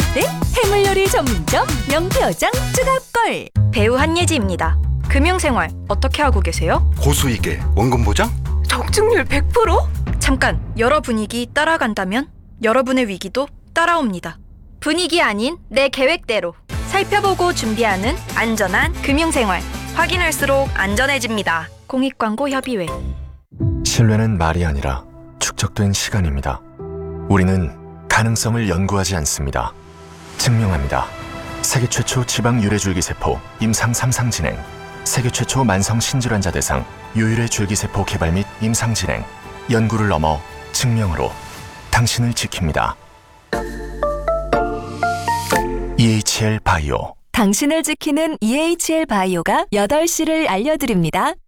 때 해물요리 전문점 명태어장 추가골. 배우 한예지입니다. 금융생활 어떻게 하고 계세요? 고수익에 원금 보장? 적중률 100%? 잠깐, 여러 분위기 따라간다면 여러분의 위기도 따라옵니다. 분위기 아닌 내 계획대로 살펴보고 준비하는 안전한 금융생활. 확인할수록 안전해집니다. 공익광고협의회. 신뢰는 말이 아니라 축적된 시간입니다. 우리는 가능성을 연구하지 않습니다. 증명합니다. 세계 최초 지방 유래줄기세포 임상 3상 진행, 세계 최초 만성 신질환자 대상 유일의 줄기세포 개발 및 임상 진행, 연구를 넘어 증명으로 당신을 지킵니다. EHL 바이오. 당신을 지키는 EHL 바이오가 8시를 알려드립니다.